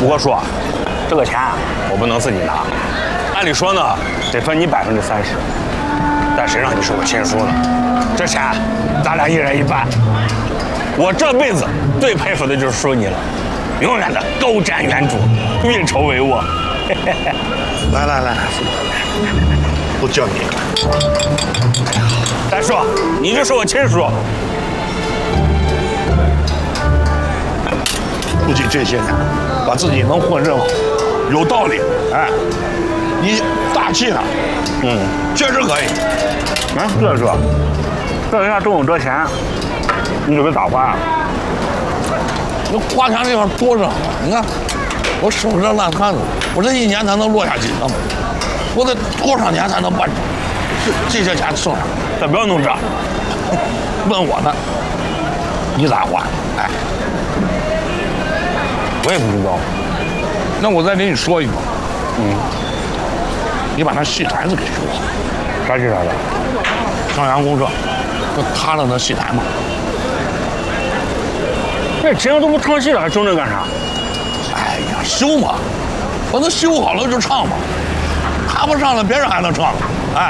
我说，这个钱我不能自己拿，按理说呢，得分你30%，但谁让你是我亲叔呢？这钱咱俩一人一半。我这辈子最佩服的就是叔你了，永远的高瞻远瞩，运筹帷幄。 来，不叫你了。 大叔，你就是我亲叔。 估计这些年把自己能混这么好，有道理。哎，你大气呢？确实可以。 哎，这叔，这人家中午这钱，你准备咋花啊？ 那花钱地方多着呢，你看我手这烂摊子，我这一年才能落下几个嘛？我得多少年才能办成？这些钱剩下， 咱不要弄这。 问我呢，你咋花？哎， 我也不知道。 那我再给你说一个，你把那戏台子给修好。 啥戏台子？ 上阳公社，那塌了那戏台嘛。 那这样都不唱戏了，还整这干啥？ 哎呀，修嘛，把它修好了就唱嘛。他不上了，别人还能唱。哎。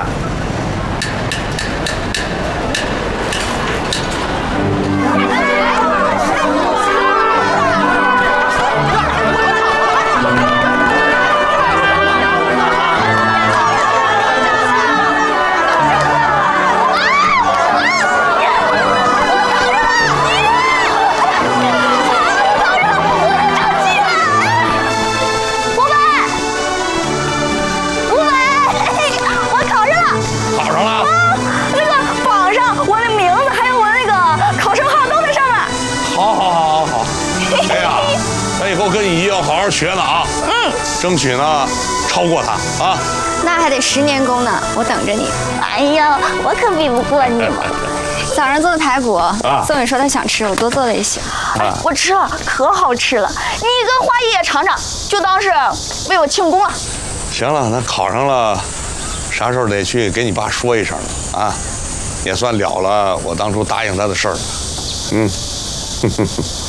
好好学呢啊！争取呢超过他啊！ 那还得10年功呢，我等着你。哎呀，我可比不过你嘛！早上做的排骨，宋伟说他想吃，我多做了一些。我吃了，可好吃了。你跟花爷爷尝尝，就当是为我庆功了。 行了，那考上了，啥时候得去给你爸说一声啊，也算了了我当初答应他的事儿。